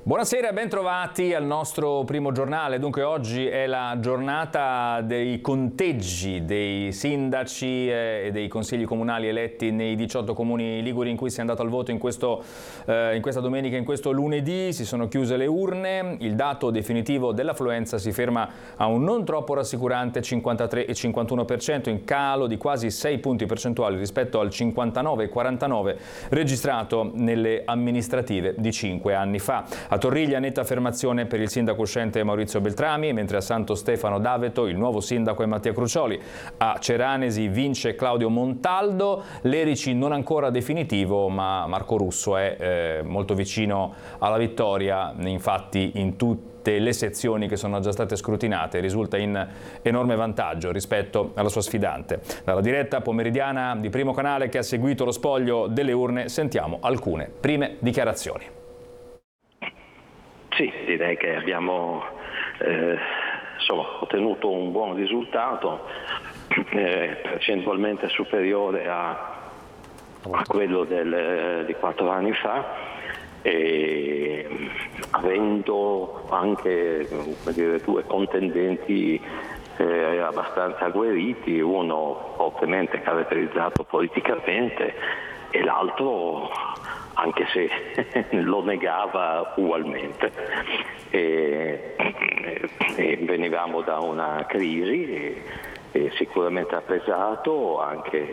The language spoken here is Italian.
Buonasera e ben trovati al nostro primo giornale. Dunque oggi è la giornata dei conteggi dei sindaci e dei consigli comunali eletti nei 18 comuni liguri in cui si è andato al voto in questa domenica, in questo lunedì. Si sono chiuse le urne, il dato definitivo dell'affluenza si ferma a un non troppo rassicurante 53,51%, in calo di quasi 6 punti percentuali rispetto al 59,49 registrato nelle amministrative di 5 anni fa. A Torriglia netta affermazione per il sindaco uscente Maurizio Beltrami, mentre a Santo Stefano d'Aveto il nuovo sindaco è Mattia Crucioli. A Ceranesi vince Claudio Montaldo, Lerici non ancora definitivo, ma Marco Russo è molto vicino alla vittoria, infatti in tutte le sezioni che sono già state scrutinate risulta in enorme vantaggio rispetto alla sua sfidante. Dalla diretta pomeridiana di Primo Canale che ha seguito lo spoglio delle urne sentiamo alcune prime dichiarazioni. Sì, direi che abbiamo ottenuto un buon risultato, percentualmente superiore a quello di 4 anni fa, e avendo anche due contendenti abbastanza agguerriti, uno fortemente caratterizzato politicamente e l'altro anche se lo negava ugualmente. Venivamo da una crisi e sicuramente ha pesato anche